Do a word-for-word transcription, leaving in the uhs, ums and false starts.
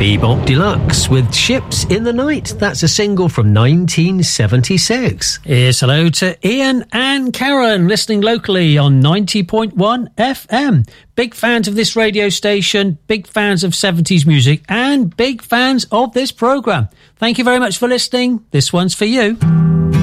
Bebop Deluxe with Ships in the Night. That's a single from nineteen seventy-six. Here's hello to Ian and Karen, listening locally on ninety point one F M. Big fans of this radio station, big fans of seventies music, and big fans of this programme. Thank you very much for listening. This one's for you.